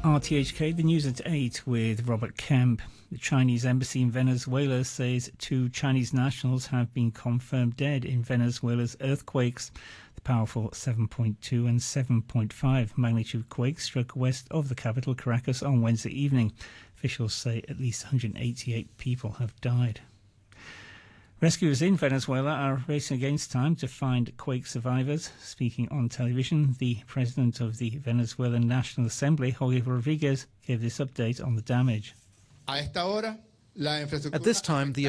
RTHK, the news at 8 with Robert Kemp. The Chinese embassy in Venezuela says 2 Chinese nationals have been confirmed dead in Venezuela's earthquakes. The powerful 7.2 and 7.5 magnitude quakes struck west of the capital, Caracas, on Wednesday evening. Officials say at least 188 people have died. Rescuers in Venezuela are racing against time to find quake survivors. Speaking on television, the president of the Venezuelan National Assembly, Jorge Rodriguez, gave this update on the damage. At this time, the